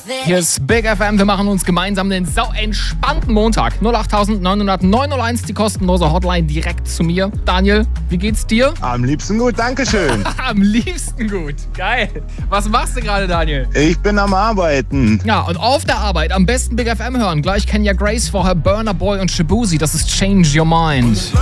Hier ist Big FM. Wir machen uns gemeinsam den sau entspannten Montag. 08900 die kostenlose Hotline direkt zu mir. Daniel, wie geht's dir? Am liebsten gut, dankeschön. Am liebsten gut. Geil. Was machst du gerade, Daniel? Ich bin am Arbeiten. Ja, und auf der Arbeit am besten Big FM hören. Gleich Kenya Grace, vorher Burna Boy und Shabuzi. Das ist Change Your Mind.